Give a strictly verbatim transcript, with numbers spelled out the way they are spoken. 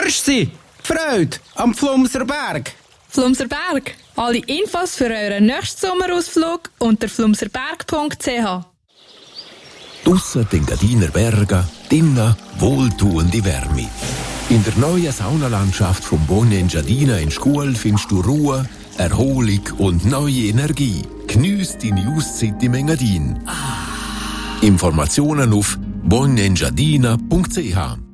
Grüß Sie, Freude am Flumser Berg. Flumser Berg. Alle Infos für euren nächsten Sommerausflug unter flumserberg punkt c h. Draussen den Gadiner Bergen, drinnen wohltuende Wärme. In der neuen Saunalandschaft vom Bonne Engiadina in Scuol findest du Ruhe, Erholung und neue Energie. Geniess deine Auszeit im Engadin. Informationen auf bonne engiadina punkt c h.